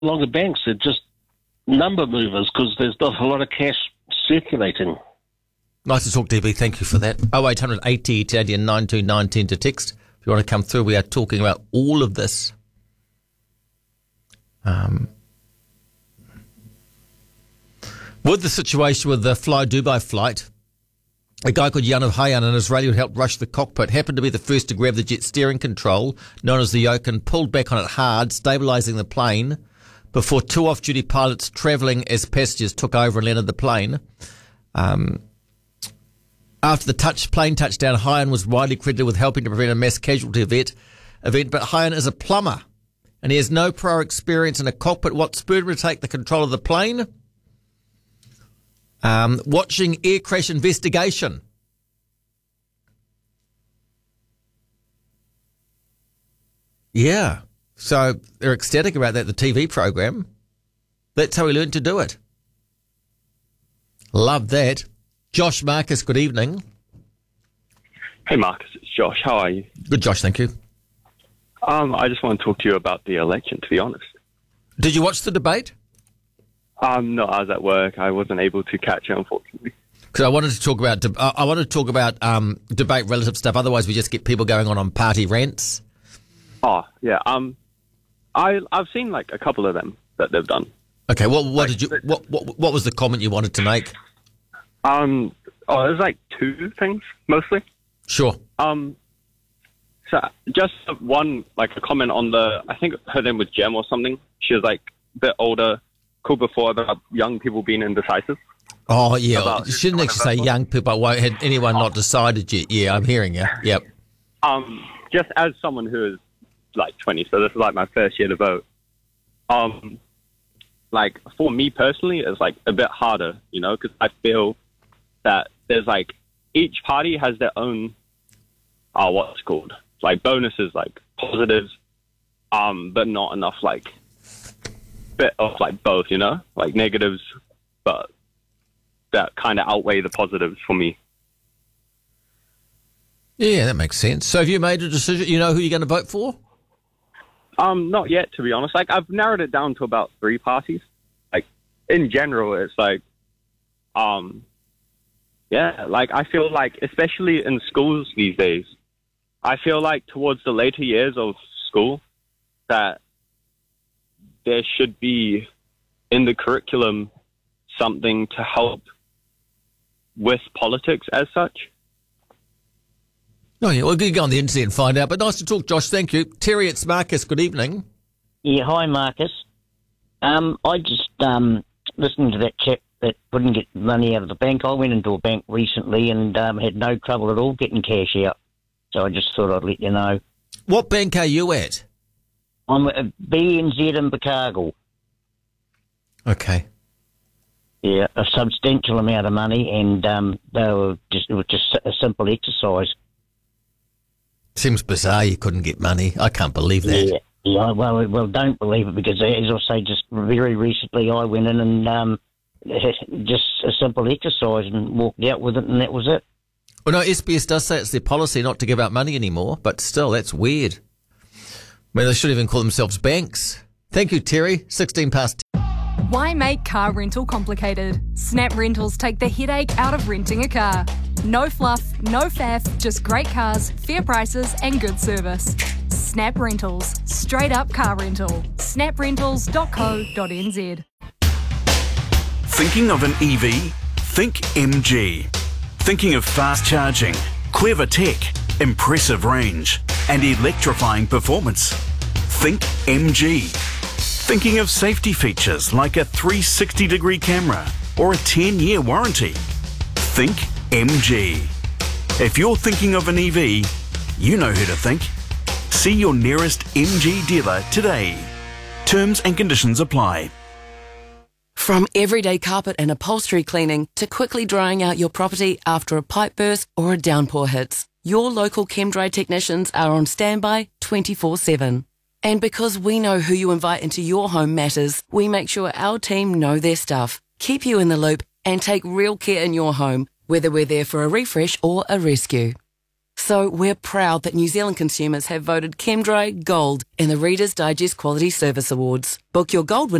longer banks. They're just number movers because there's not a lot of cash circulating. Nice to talk to you, B. Thank you for that. 0800 80 Tadian 92910 to text. If you want to come through, we are talking about all of this. With the situation with the Fly Dubai flight, a guy called Yanav Hayan, an Israeli who helped rush the cockpit, happened to be the first to grab the jet steering control, known as the yoke, and pulled back on it hard, stabilising the plane before two off-duty pilots travelling as passengers took over and landed the plane. After the plane touchdown, Hayan was widely credited with helping to prevent a mass casualty event, but Hayan is a plumber, and he has no prior experience in a cockpit. What spurred him to take the control of the plane? Watching air crash investigation. Yeah. So they're ecstatic about that, the TV program. That's how he learned to do it. Love that. Josh Marcus, good evening. Hey Marcus, it's Josh. How are you? Good, Josh, thank you. I just want to talk to you about the election, to be honest. Did you watch the debate? No, I was at work. I wasn't able to catch it, unfortunately. Because I wanted to talk about debate relative stuff. Otherwise, we just get people going on party rants. Oh yeah. I've seen like a couple of them that they've done. Okay. Well, what was the comment you wanted to make? There's like two things mostly. Sure. So just one, like a comment on I think her name was Jem or something. She was like a bit older. Cool before about young people being indecisive. Oh, yeah. You shouldn't actually say young people. Had anyone not decided yet? Yeah, I'm hearing you. Yep. Just as someone who is like 20, so this is like my first year to vote. Like for me personally, it's like a bit harder, because I feel that there's like each party has their own, what's called like bonuses, like positives, but not enough like bit of like both, like negatives, but that kind of outweigh the positives for me. Yeah, that makes sense. So have you made a decision? You know who you're going to vote for? Not yet, to be honest. Like I've narrowed it down to about 3 parties. Like in general, it's like, yeah, like I feel like, especially in schools these days, I feel like towards the later years of school that there should be in the curriculum something to help with politics as such. Oh, yeah, well, you go on the internet and find out. But nice to talk, Josh. Thank you. Terry, it's Marcus. Good evening. Yeah, hi, Marcus. I just, listening to that chap that couldn't get money out of the bank, I went into a bank recently and had no trouble at all getting cash out. So I just thought I'd let you know. What bank are you at? I'm at BNZ in Chicago. Okay. Yeah, a substantial amount of money, and it was just a simple exercise. Seems bizarre you couldn't get money. I can't believe that. Yeah. Well, don't believe it, because as I say, just very recently I went in and just a simple exercise and walked out with it, and that was it. Well, no, SBS does say it's their policy not to give out money anymore, but still, that's weird. I mean, they should even call themselves banks. Thank you, Terry. 16 past 10. Why make car rental complicated? Snap Rentals take the headache out of renting a car. No fluff, no faff, just great cars, fair prices and good service. Snap Rentals. Straight up car rental. snaprentals.co.nz. Thinking of an EV? Think MG. Thinking of fast charging, clever tech, impressive range, and electrifying performance? Think MG. Thinking of safety features like a 360-degree camera or a 10-year warranty? Think MG. If you're thinking of an EV, you know who to think. See your nearest MG dealer today. Terms and conditions apply. From everyday carpet and upholstery cleaning to quickly drying out your property after a pipe burst or a downpour hits, your local ChemDry technicians are on standby 24/7. And because we know who you invite into your home matters, we make sure our team know their stuff, keep you in the loop, and take real care in your home, whether we're there for a refresh or a rescue. So we're proud that New Zealand consumers have voted ChemDry Gold in the Reader's Digest Quality Service Awards. Book your gold